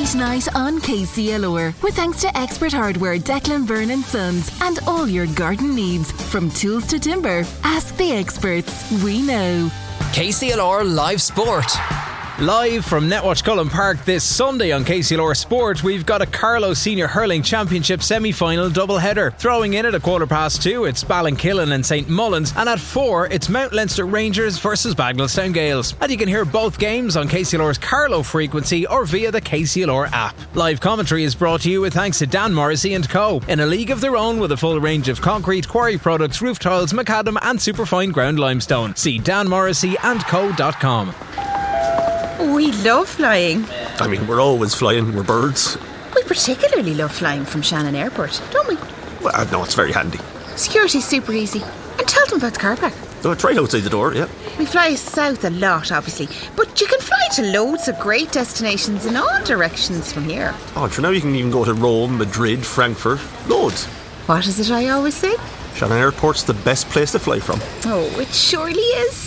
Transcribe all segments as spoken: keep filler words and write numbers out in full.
Late night on K C L R with thanks to Expert Hardware, Declan Byrne and Sons, and all your garden needs from tools to timber. Ask the experts. We know. K C L R Live Sport. Live from Netwatch Cullen Park this Sunday on K C L R Sport, we've got a Carlow Senior Hurling Championship semi-final doubleheader. Throwing in at a quarter past two, it's Ballinkillen and St Mullins, and at four, it's Mount Leinster Rangers versus Bagnallstown Gales. And you can hear both games on K C L R's Carlow frequency or via the K C L R app. Live commentary is brought to you with thanks to Dan Morrissey and Co. In a league of their own with a full range of concrete, quarry products, roof tiles, macadam and superfine ground limestone. See dan morrissey and co dot com. We love flying. I mean, we're always flying, we're birds. We particularly love flying from Shannon Airport, don't we? Well, no, it's very handy. Security's super easy. And tell them about the car park. So it's right outside the door, yeah. We fly south a lot, obviously, but you can fly to loads of great destinations in all directions from here. Oh, for now you can even go to Rome, Madrid, Frankfurt, loads. What is it I always say? Shannon Airport's the best place to fly from. Oh, it surely is.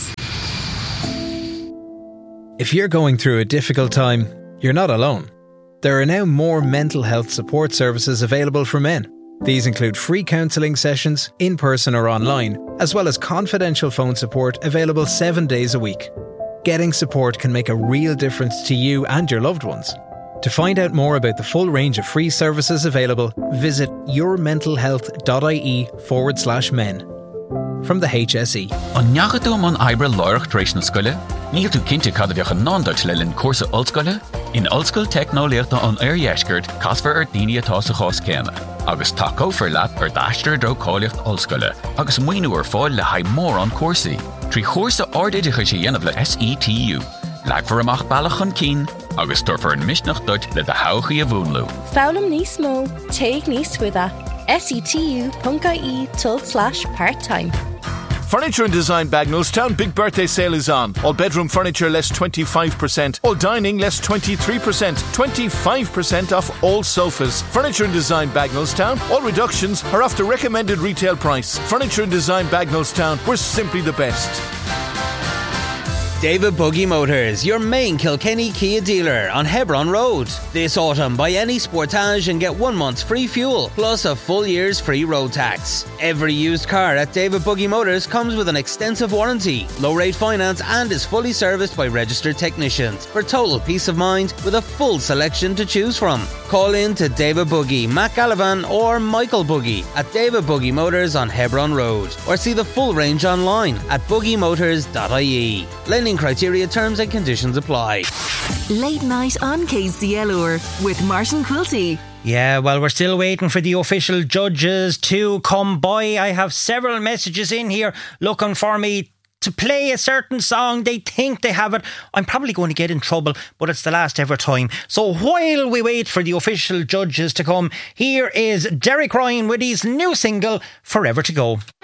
If you're going through a difficult time, you're not alone. There are now more mental health support services available for men. These include free counselling sessions, in person or online, as well as confidential phone support available seven days a week. Getting support can make a real difference to you and your loved ones. To find out more about the full range of free services available, visit yourmentalhealth.ie forward slash men. From the H S E. An neagadú man Ibra Lorach Treis na Scoile, níl tú cinnte cad a bheach an non-Dutch le linn cuasa Oldscoile, in Oldscoil techno leirta an air iesgurt casfar ar daoine atá sa chás céime, agus taco for leat ar daistar dro cáiliocht Oldscoile, agus muoinú ar fáil le haid mór an cuasaí. Trí chósa ardéidecha sé dhéanamh le S E T U, leagfar amach bailach an cín, agus turfar an misneach dut le de hauchaí a bhúnlú. Fálam níos mó, teag níos switha. S E T U dot I E tilde slash part-time. Furniture and Design Bagnallstown big birthday sale is on. All bedroom furniture less twenty-five percent. All dining less twenty-three percent. twenty-five percent off all sofas. Furniture and Design Bagnallstown. All reductions are off the recommended retail price. Furniture and Design Bagnallstown. We're simply the best. David Buggy Motors, your main Kilkenny Kia dealer on Hebron Road. This autumn, buy any Sportage and get one month's free fuel, plus a full year's free road tax. Every used car at David Buggy Motors comes with an extensive warranty, low-rate finance, and is fully serviced by registered technicians for total peace of mind with a full selection to choose from. Call in to David Buggy, Matt Gallivan or Michael Buggy at David Buggy Motors on Hebron Road, or see the full range online at buggy motors dot I E. Lending criteria, terms and conditions apply. Late night on K C L R with Martin Quilty. Yeah, well, we're still waiting for the official judges to come by. I have several messages in here looking for me to play a certain song. They think they have it. I'm probably going to get in trouble, but it's the last ever time. So while we wait for the official judges to come, here is Derek Ryan with his new single, Forever to Go.